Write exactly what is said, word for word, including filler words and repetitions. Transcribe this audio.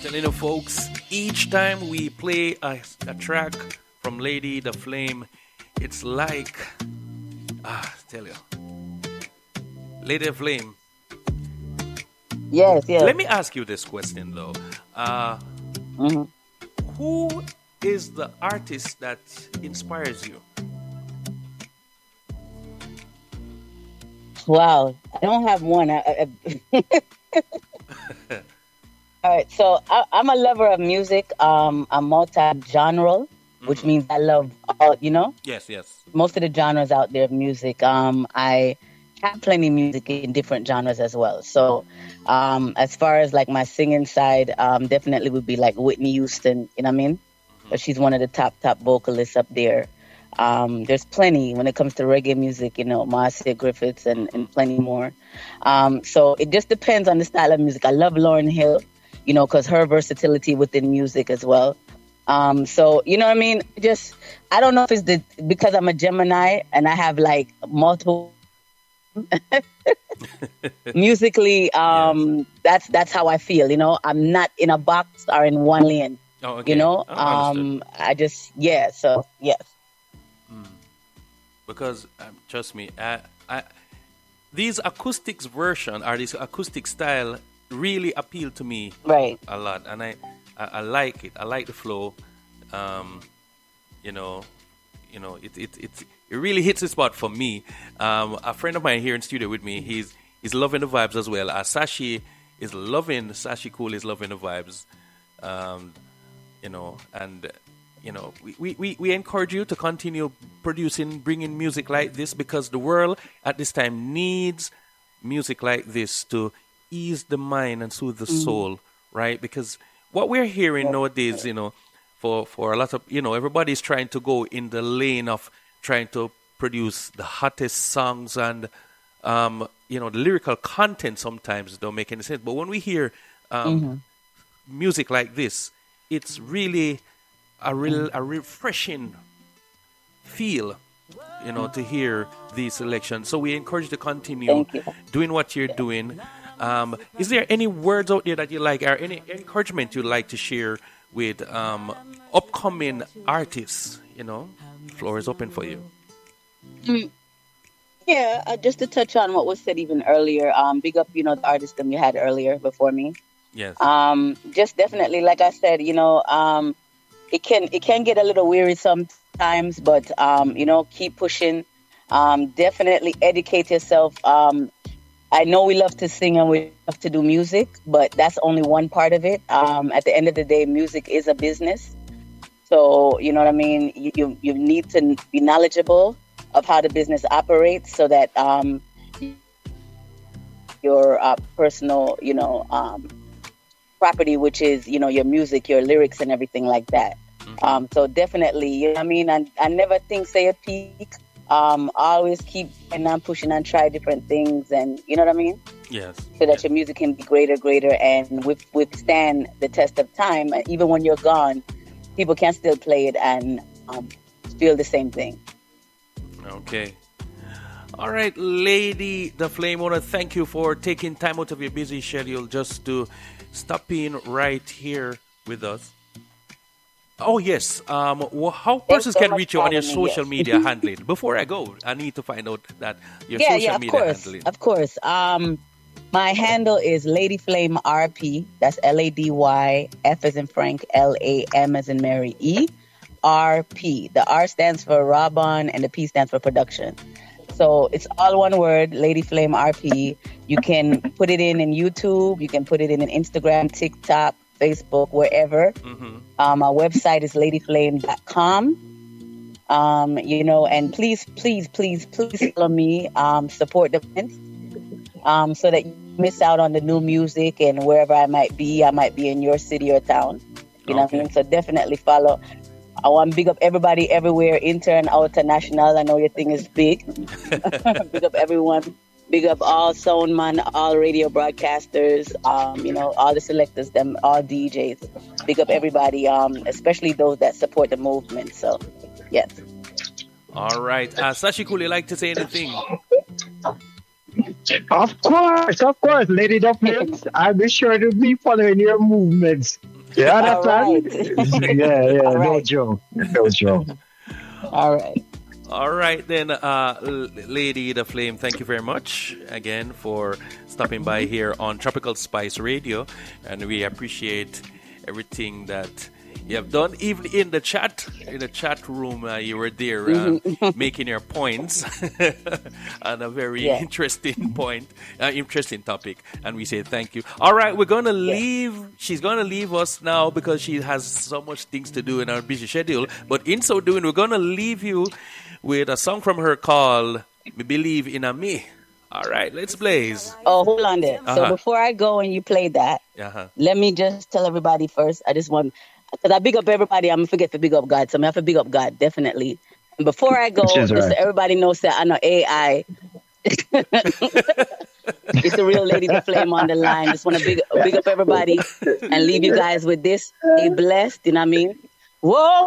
telling you folks, each time we play a, a track from Lady the Flame, it's like, ah, tell you, Lady the Flame. Yes, yes. Let me ask you this question though. Uh, mm-hmm. Who is the artist that inspires you? Wow, I don't have one. I, I, All right, so I, I'm a lover of music. Um, I'm multi-genre, which Mm-hmm. means I love all, you know, Yes, yes. most of the genres out there of music. Um, I have plenty of music in different genres as well. So, um, as far as like my singing side, um, definitely would be like Whitney Houston. You know what I mean? Mm-hmm. But she's one of the top top vocalists up there. Um, there's plenty when it comes to reggae music. You know, Marcia Griffiths and, and plenty more. Um, so it just depends on the style of music. I love Lauryn Hill, you know, because her versatility within music as well. Um, so, you know what I mean? Just, I don't know if it's the, because I'm a Gemini and I have like multiple musically, um, Yes. that's, that's how I feel, you know, I'm not in a box or in one lane, Oh, okay. you know, Oh, understood. um, I just, yeah, so, yes. Because um, trust me, I, I, these acoustics version or this acoustic style really appeal to me Right. a lot, and I, I, I like it. I like the flow. Um, you know, you know, it it it it really hits the spot for me. Um, a friend of mine here in studio with me, he's he's loving the vibes as well. Uh, Sashi is loving Sashi Cool is loving the vibes. Um, you know, and you know, we, we, we encourage you to continue producing, bringing music like this, because the world at this time needs music like this to ease the mind and soothe the Mm-hmm. soul, right? Because what we're hearing nowadays, you know, for, for a lot of, you know, everybody's trying to go in the lane of trying to produce the hottest songs, and, um, you know, the lyrical content sometimes don't make any sense. But when we hear um, Mm-hmm. music like this, it's really a real a refreshing feel, you know, to hear these selections. So we encourage you to continue Thank you. doing what you're doing. Um, is there any words out there that you like, or any encouragement you'd like to share with um, upcoming artists? You know, floor is open for you. Mm, Yeah, uh, just to touch on what was said even earlier, um, big up, you know, the artist that you had earlier before me. Yes. Um, just definitely, like I said, you know, um, it can it can get a little weary sometimes, but um, you know, keep pushing. Um, definitely educate yourself. Um, I know we love to sing and we love to do music, but that's only one part of it. Um, at the end of the day, music is a business. So, you know what I mean? You, you, you need to be knowledgeable of how the business operates so that um, your uh, personal, you know, um, property, which is, you know, your music, your lyrics and everything like that. Mm-hmm. Um, so definitely, you know what I mean? I, I never think say a peak. Um, always keep and on pushing and try different things, and you know what I mean? Yes. So that Yes. your music can be greater, greater, and with, withstand the test of time. And even when you're gone, people can still play it and um, feel the same thing. Okay. All right, Lady the Flame, I want to thank you for taking time out of your busy schedule just to stop in right here with us. Oh, yes. Um, wh- how Thanks persons so can much reach you for on your having me, social yes. media handling? Before I go, I need to find out that your Yeah, social yeah, of media course, handling. of course. Um, my handle is Lady Flame R P. That's L A D Y F as in Frank, L A M as in Mary E, R P. The R stands for Robon and the P stands for production. So it's all one word, Lady Flame R P. You can put it in in YouTube. You can put it in in Instagram, TikTok, Facebook, wherever. Mm-hmm. Um, our website is lady flame dot com. Um, you know, and please, please, please, please follow me. Um, support the events, um, so that you miss out on the new music and wherever I might be. I might be in your city or town. You know what I Okay. mean? So definitely follow. I want to big up everybody everywhere, intern, outer, national. I know your thing is big. Big up everyone. Big up all soundman, all radio broadcasters, um, you know, all the selectors, them, all D Js. Big up everybody, um, especially those that support the movement. So, yes. All right. Uh, Sashi Cool, you like to say anything? Of course, of course, Lady Dufflins. I'll be sure to be following your movements. You All right. understand? Yeah, yeah, All no right. joke. No joke. All right. All right, then, uh, L- Lady the Flame, thank you very much again for stopping by here on Tropical Spice Radio. And we appreciate everything that you have done. Even in the chat, in the chat room, uh, you were there um, making your points on a very Yeah. interesting point, uh, interesting topic. And we say thank you. All right, we're going to Yeah. leave. She's going to leave us now because she has so much things to do in our busy schedule. But in so doing, we're going to leave you with a song from her called "Me Believe in a Me." All right, let's blaze. Oh, hold on there. So Uh-huh. before I go and you play that, Uh-huh. let me just tell everybody first. I just want, because I big up everybody, I'm going to forget to big up God. So I'm going to have to big up God, definitely. And before I Which go, is just so right. everybody knows that I know A I. It's the real Lady the Flame on the line. Just want to big, big up everybody and leave you guys with this. Stay blessed. You know what I mean? Whoa.